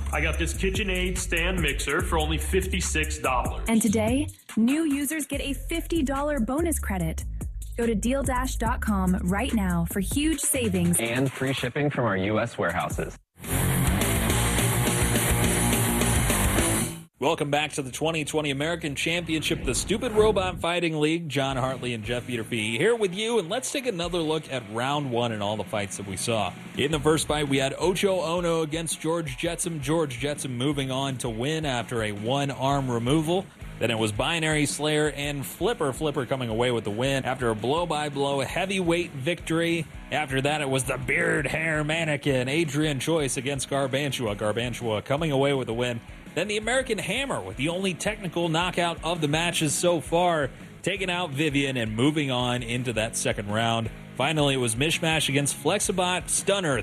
I got this KitchenAid stand mixer for only $56. And today, new users get a $50 bonus credit. Go to DealDash.com right now for huge savings and free shipping from our U.S. warehouses. Welcome back to the 2020 American Championship, the Stupid Robot Fighting League. John Hartley and Jeff Peterfee here with you, and let's take another look at round one and all the fights that we saw. In the first fight, we had Ocho Ono against George Jetsam. George Jetsam moving on to win after a one-arm removal. Then it was Binary Slayer and Flipper coming away with the win after a blow-by-blow heavyweight victory. After that, it was the beard hair mannequin, Adrian Choice against Garbantua. Garbantua coming away with the win. Then the American Hammer with the only technical knockout of the matches so far, taking out Vivian and moving on into that second round. Finally, it was Mishmash against Flexibot Stunner,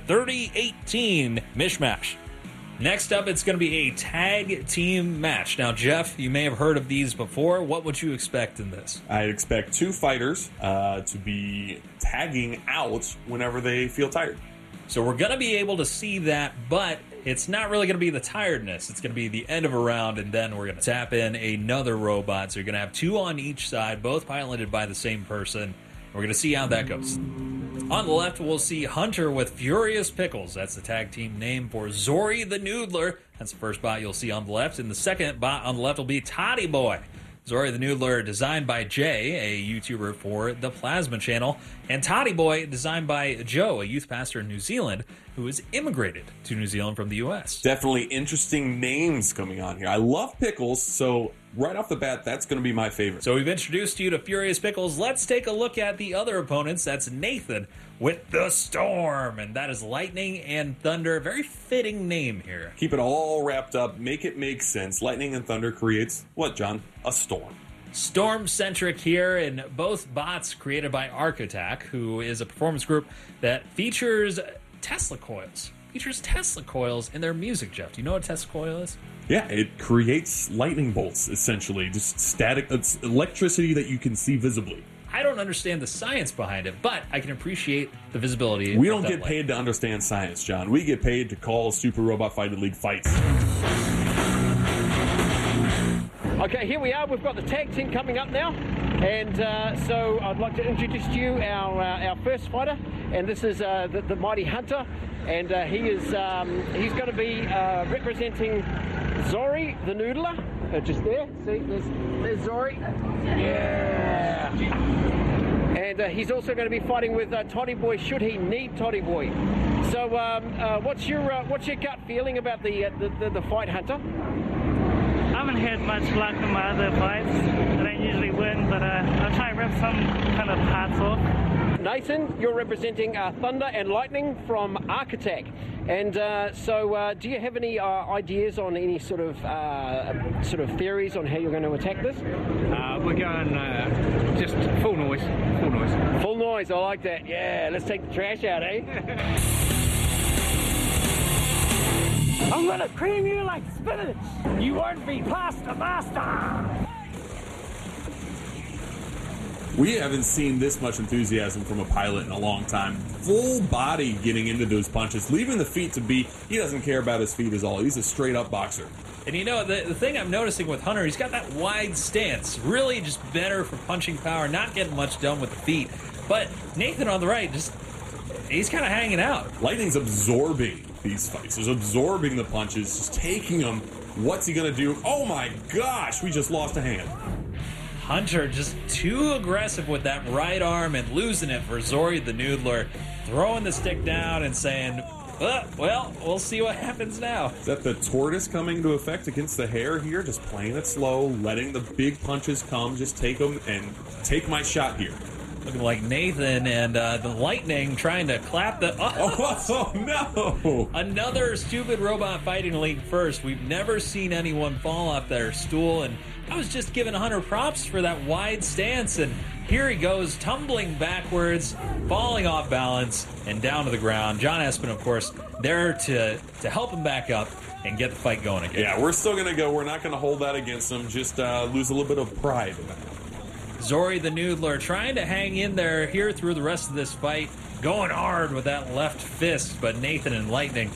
30-18 Mishmash. Next up, it's going to be a tag team match. Now, Jeff, you may have heard of these before. What would you expect in this? I expect two fighters to be tagging out whenever they feel tired. So we're going to be able to see that, but it's not really going to be the tiredness. It's going to be the end of a round, and then we're going to tap in another robot. So you're going to have two on each side, both piloted by the same person. We're going to see how that goes. On the left, we'll see Hunter with Furious Pickles. That's the tag team name for Zori the Noodler. That's the first bot you'll see on the left. And the second bot on the left will be Toddy Boy. Zori the Noodler, designed by Jay, a YouTuber for the Plasma Channel. And Toddy Boy, designed by Joe, a youth pastor in New Zealand, who has immigrated to New Zealand from the U.S. Definitely interesting names coming on here. I love pickles, so right off the bat, that's going to be my favorite. So we've introduced you to Furious Pickles. Let's take a look at the other opponents. That's Nathan with the Storm, and that is Lightning and Thunder. Very fitting name here. Keep it all wrapped up. Make it make sense. Lightning and Thunder creates, what, John? A storm. Storm-centric here, and both bots created by Arc Attack, who is a performance group that features Tesla coils. Features Tesla coils in their music, Jeff. Do you know what a Tesla coil is? Yeah, it creates lightning bolts, essentially. Just static, it's electricity that you can see visibly. I don't understand the science behind it, but I can appreciate the visibility. We don't get paid to understand science, John. We get paid to call Super Robot Fighting League fights. Okay, here we are. We've got the tag team coming up now. And so I'd like to introduce to you our first fighter. And this is the Mighty Hunter. And he's going to be representing Zori the Noodler. Just there. See, there's Zori. Yeah. And he's also going to be fighting with Toddy Boy should he need Toddy Boy. So what's your gut feeling about the fight, Hunter? I haven't had much luck in my other fights. I don't usually win, but I'll try and rip some kind of hearts off. Nathan, you're representing Thunder and Lightning from Arc Attack. And so do you have any ideas on any sort of theories on how you're going to attack this? We're going just full noise. Full noise. Full noise, I like that. Yeah, let's take the trash out, eh? I'm gonna cream you like spinach. You won't be pasta master. We haven't seen this much enthusiasm from a pilot in a long time. Full body getting into those punches, leaving the feet to be. He doesn't care about his feet at all. He's a straight up boxer. And you know, the thing I'm noticing with Hunter, he's got that wide stance. Really just better for punching power, not getting much done with the feet. But Nathan on the right, he's kind of hanging out. Lightning's absorbing these fights. He's absorbing the punches, just taking them. What's he going to do? Oh my gosh, we just lost a hand. Hunter just too aggressive with that right arm and losing it for Zori the Noodler, throwing the stick down and saying, well, we'll see what happens now. Is that the tortoise coming to effect against the hare here? Just playing it slow, letting the big punches come, just take them and take my shot here. Looking like Nathan and the Lightning trying to clap the... Oh, no! Another Stupid Robot Fighting League first. We've never seen anyone fall off their stool, and I was just giving Hunter props for that wide stance, and here he goes, tumbling backwards, falling off balance, and down to the ground. John Espen, of course, there to help him back up and get the fight going again. Yeah, we're still going to go. We're not going to hold that against him. Just lose a little bit of pride in that. Zori the Noodler trying to hang in there here through the rest of this fight, going hard with that left fist, but Nathan and Lightning